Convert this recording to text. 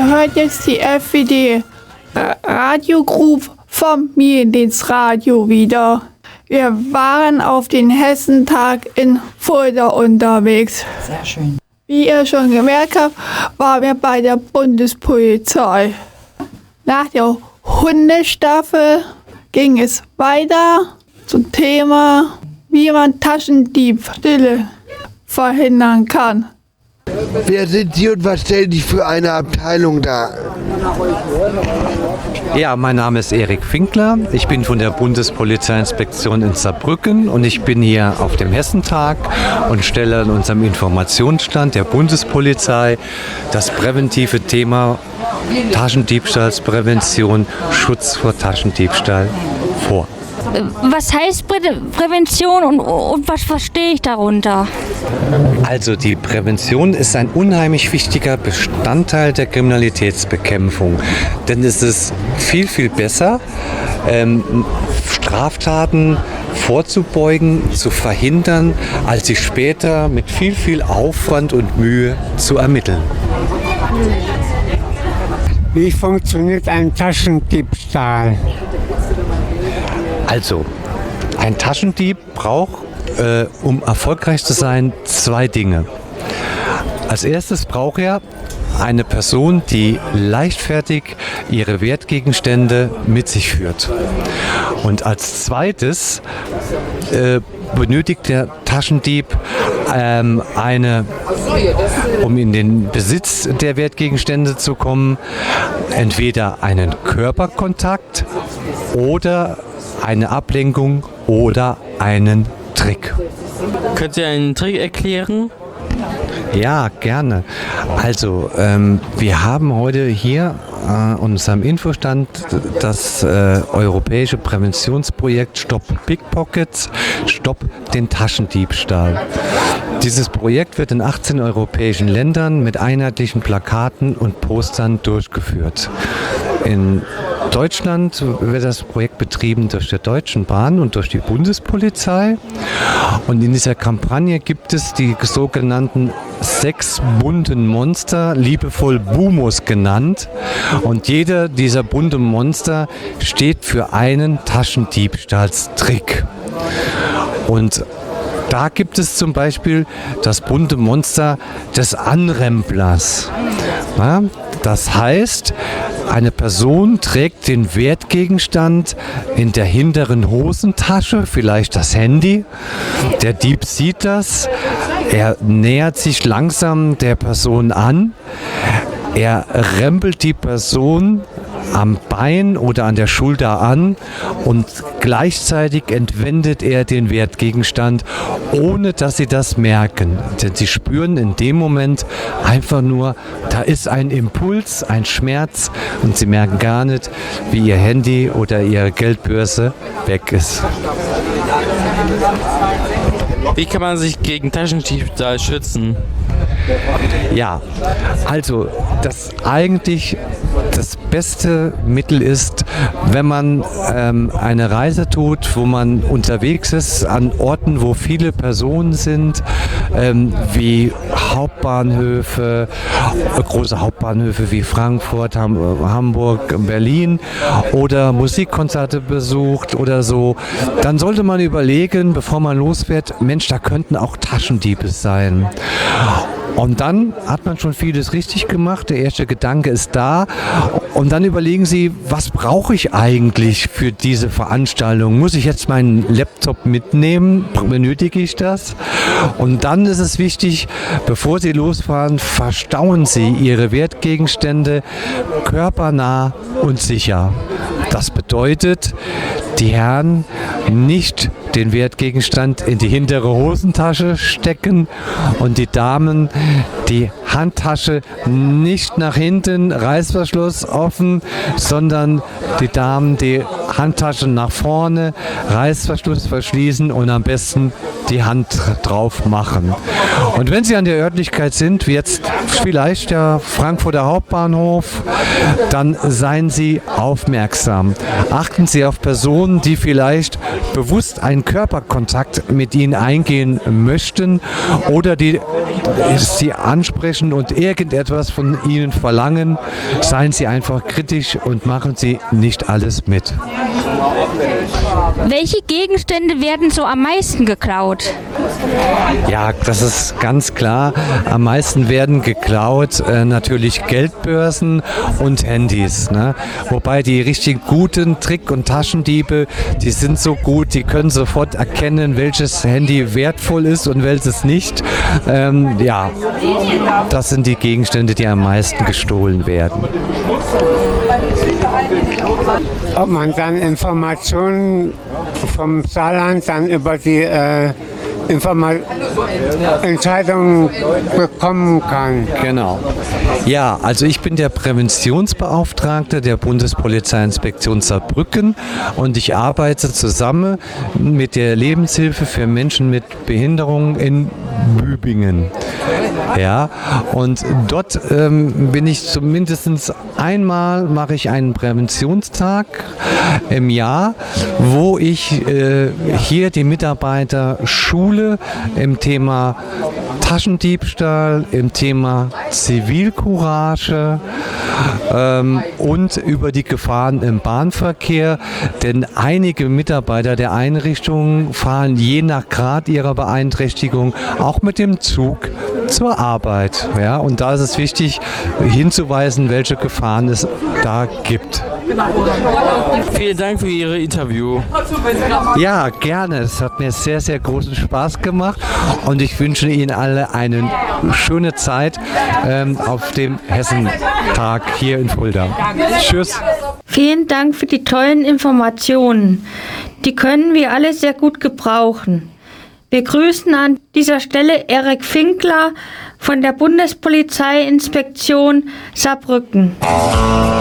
hört jetzt die FWD Radiogroup vom Familiendienstradio wieder. Wir waren auf den Hessentag in Fulda unterwegs. Sehr schön. Wie ihr schon gemerkt habt, waren wir bei der Bundespolizei. Nach der Hundestaffel ging es weiter zum Thema, wie man Taschendiebstähle verhindern kann. Wer sind Sie und was stellen Sie für eine Abteilung dar? Ja, mein Name ist Erik Finkler. Ich bin von der Bundespolizeiinspektion in Saarbrücken und ich bin hier auf dem Hessentag und stelle an unserem Informationsstand der Bundespolizei das präventive Thema Taschendiebstahlsprävention, Schutz vor Taschendiebstahl vor. Was heißt Prävention und was verstehe ich darunter? Also die Prävention ist ein unheimlich wichtiger Bestandteil der Kriminalitätsbekämpfung. Denn es ist viel, viel besser, Straftaten vorzubeugen, zu verhindern, als sie später mit viel, viel Aufwand und Mühe zu ermitteln. Wie funktioniert ein Taschendiebstahl? Also, ein Taschendieb braucht, um erfolgreich zu sein, zwei Dinge. Als erstes braucht er eine Person, die leichtfertig ihre Wertgegenstände mit sich führt. Und als zweites benötigt der Taschendieb um in den Besitz der Wertgegenstände zu kommen, entweder einen Körperkontakt oder eine Ablenkung oder einen Trick. Könnt ihr einen Trick erklären? Ja, gerne. Also, wir haben heute hier unserem Infostand das europäische Präventionsprojekt Stop Pickpockets, Stopp den Taschendiebstahl. Dieses Projekt wird in 18 europäischen Ländern mit einheitlichen Plakaten und Postern durchgeführt. In Deutschland wird das Projekt betrieben durch die Deutschen Bahn und durch die Bundespolizei. Und in dieser Kampagne gibt es die sogenannten 6 bunten Monster, liebevoll Bumos genannt. Und jeder dieser bunten Monster steht für einen Taschendiebstahlstrick. Und da gibt es zum Beispiel das bunte Monster des Anremplers. Ja, das heißt, eine Person trägt den Wertgegenstand in der hinteren Hosentasche, vielleicht das Handy. Der Dieb sieht das, er nähert sich langsam der Person an, er rempelt die Person am Bein oder an der Schulter an und gleichzeitig entwendet er den Wertgegenstand, ohne dass sie das merken. Denn sie spüren in dem Moment einfach nur, da ist ein Impuls, ein Schmerz und sie merken gar nicht, wie ihr Handy oder ihre Geldbörse weg ist. Wie kann man sich gegen Taschendiebstahl schützen? Ja, also das beste Mittel ist, wenn man eine Reise tut, wo man unterwegs ist, an Orten, wo viele Personen sind, wie Hauptbahnhöfe, große Hauptbahnhöfe wie Frankfurt, Hamburg, Berlin oder Musikkonzerte besucht oder so, dann sollte man überlegen, bevor man losfährt, Mensch, da könnten auch Taschendiebe sein. Und dann hat man schon vieles richtig gemacht. Der erste Gedanke ist da. Und dann überlegen Sie, was brauche ich eigentlich für diese Veranstaltung? Muss ich jetzt meinen Laptop mitnehmen? Benötige ich das? Und dann ist es wichtig, bevor Sie losfahren, verstauen Sie Ihre Wertgegenstände körpernah und sicher. Das bedeutet, die Herren nicht den Wertgegenstand in die hintere Hosentasche stecken und die Damen die Handtasche nicht nach hinten, Reißverschluss offen, sondern die Damen die Handtasche nach vorne, Reißverschluss verschließen und am besten die Hand drauf machen. Und wenn Sie an der Örtlichkeit sind, wie jetzt vielleicht der Frankfurter Hauptbahnhof, dann seien Sie aufmerksam. Achten Sie auf Personen, die vielleicht bewusst einen Körperkontakt mit Ihnen eingehen möchten oder die Sie ansprechen und irgendetwas von Ihnen verlangen. Seien Sie einfach kritisch und machen Sie nicht alles mit. Welche Gegenstände werden so am meisten geklaut? Ja, das ist ganz klar. Am meisten werden geklaut natürlich Geldbörsen und Handys. Ne? Wobei die richtig guten Trick- und Taschendiebe, die sind so gut, die können sofort erkennen, welches Handy wertvoll ist und welches nicht. Ja, das sind die Gegenstände, die am meisten gestohlen werden. Ob man dann Informationen vom Saarland dann über die Entscheidungen bekommen kann. Genau. Ja, also ich bin der Präventionsbeauftragte der Bundespolizeiinspektion Saarbrücken und ich arbeite zusammen mit der Lebenshilfe für Menschen mit Behinderung in Bübingen. Ja, und dort bin ich zumindest einmal, mache ich einen Präventionstag im Jahr, wo ich hier die Mitarbeiter schule im Thema Taschendiebstahl, im Thema Zivilcourage und über die Gefahren im Bahnverkehr, denn einige Mitarbeiter der Einrichtungen fahren je nach Grad ihrer Beeinträchtigung auch mit dem Zug zur Arbeit. Ja, und da ist es wichtig, hinzuweisen, welche Gefahren es da gibt. Vielen Dank für Ihr Interview. Ja, gerne. Es hat mir sehr, sehr großen Spaß gemacht und ich wünsche Ihnen alle eine schöne Zeit auf dem Hessentag hier in Fulda. Tschüss. Vielen Dank für die tollen Informationen. Die können wir alle sehr gut gebrauchen. Wir grüßen an dieser Stelle Erik Finkler von der Bundespolizeiinspektion Saarbrücken.